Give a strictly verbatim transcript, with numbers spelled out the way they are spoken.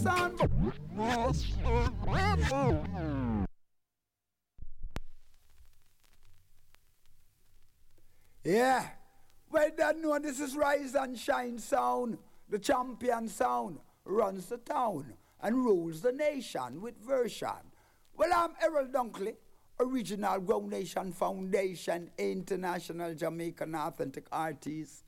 sound. Yeah. Well, don't know this is Rise and Shine sound. The champion sound runs the town and rules the nation with version. Well, I'm Errol Dunkley, original Ground Nation Foundation, international Jamaican authentic artist.